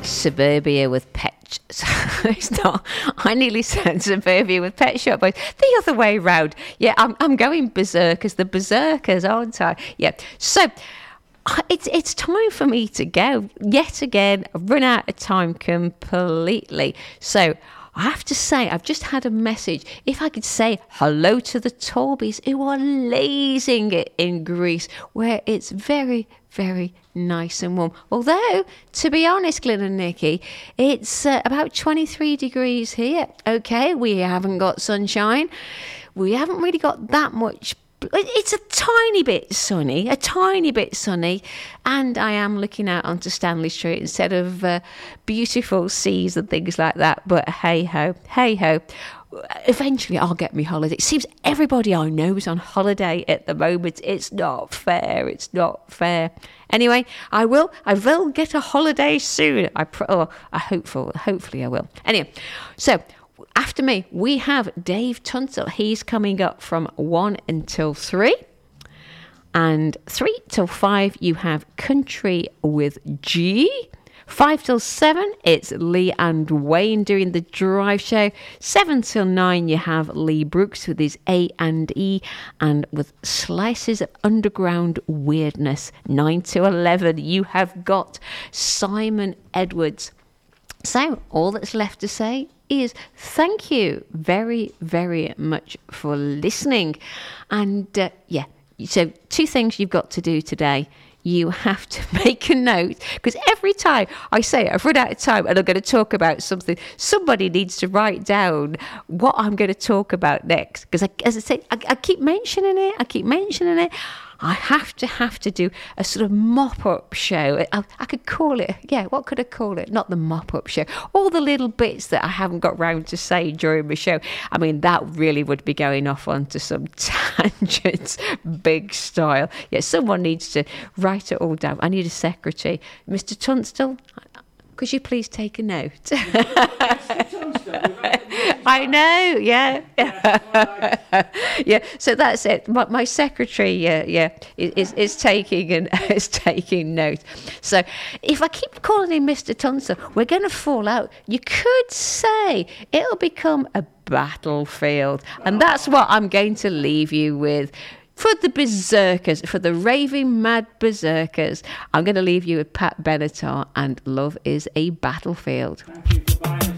Suburbia with Pet. It's not. I nearly said Suburbia with Pet Shop Boys. The other way round. Yeah, I'm going berserkers. The berserkers, aren't I? Yeah. So it's time for me to go. Yet again, I've run out of time completely. So I have to say, I've just had a message. If I could say hello to the Torbys who are lazing it in Greece, where it's very, very nice and warm. Although, to be honest, Glyn and Nikki, it's about 23 degrees here. Okay, we haven't got sunshine. We haven't really got that much. It's a tiny bit sunny, and I am looking out onto Stanley Street instead of beautiful seas and things like that. But hey ho. Eventually I'll get me holiday. It seems everybody I know is on holiday at the moment. It's not fair. Anyway, I will get a holiday soon. Hopefully I will. Anyway, so after me, we have Dave Tunstall. He's coming up from 1 until 3. And 3 till 5, you have Country with G. 5 till 7, it's Lee and Wayne doing the drive show. 7 till 9, you have Lee Brooks with his A&E and with slices of underground weirdness. 9 till 11, you have got Simon Edwards. So all that's left to say is thank you very, very much for listening. And so 2 things you've got to do today. You have to make a note, because every time I say I've run out of time and I'm going to talk about something, somebody needs to write down what I'm going to talk about next. Because as I say, I keep mentioning it. I have to do a sort of mop-up show. I could call it, what could I call it? Not the mop-up show. All the little bits that I haven't got round to say during the show. I mean, that really would be going off onto some tangents, big style. Yeah, someone needs to write it all down. I need a secretary. Mr. Tunstall, could you please take a note? I know, yeah. Yeah, so that's it. My secretary, is taking note. So if I keep calling him Mr. Tunstall, we're going to fall out. You could say it'll become a battlefield. And that's what I'm going to leave you with. For the berserkers, for the raving mad berserkers, I'm going to leave you with Pat Benatar and Love is a Battlefield. Thank you.